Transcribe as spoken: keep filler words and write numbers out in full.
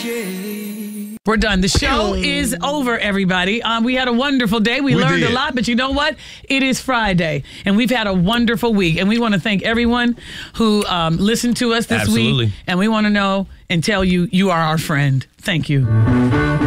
J. We're done. The show is over, everybody. Um, we had a wonderful day. We, We learned did. a lot, but you know what? It is Friday, and we've had a wonderful week. And we want to thank everyone who um, listened to us this Absolutely. week. And we want to know and tell you, you are our friend. Thank you.